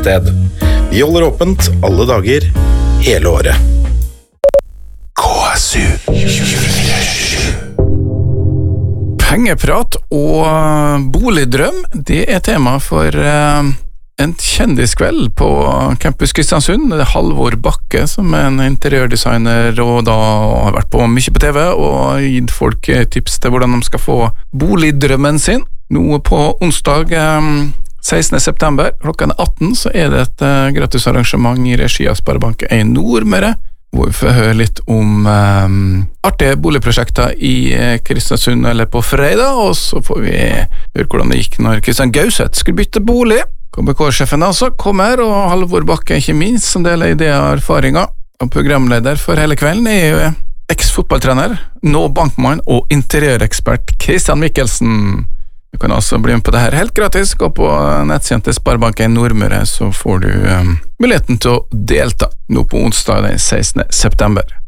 sted. Vi holder åpent alle dager, hele året. KSU 24/7. Pengeprat og boligdrøm, det er tema for en kjendiskveld på Campus Kristiansund. Det er Halvor Bakke som er en interiørdesigner og da har vært på mye på TV og gitt folk tips til hvordan de skal få boligdrømmen sin. Nå på onsdag 16. september klokken 18 så er det et gratis arrangement i regi av Sparebank1 Nordmøre, hvor vi får høre litt om artige boligprosjekter i Kristiansund eller på fredag, og så får vi høre hvordan det gikk når Kristian Gauseth skulle bytte bolig. KBK-sjefen altså kommer, og Halvor Bakke ikke minst, som deler ideer og erfaringer. Og programleder for hele kvelden er jo eks-fotballtrener, nå bankmann og interiørekspert Kristian Mikkelsen. Du kan altså bli med på det her helt gratis. Gå på nettsiden til Sparebank1 Nordmøre, så får du muligheten til å delta nå på onsdag den 16. september.